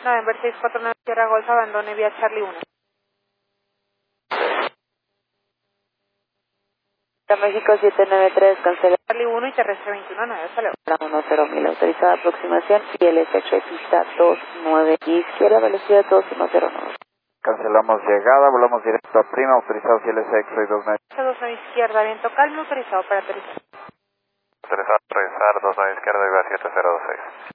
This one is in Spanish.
November 649 Sierra Golf, abandone vía Charlie 1. México 793, cancela. Charlie 1 y terrestre 219, hasta luego. 10.000, autorizada aproximación, ILS X-ray pista 29, izquierda, velocidad 2109. Cancelamos llegada, volamos directo a Prima, autorizado CLS X-ray 29. 29 izquierda, viento calmo, autorizado para aterrizar. Autorizado a aterrizar 29 izquierda y va 7026.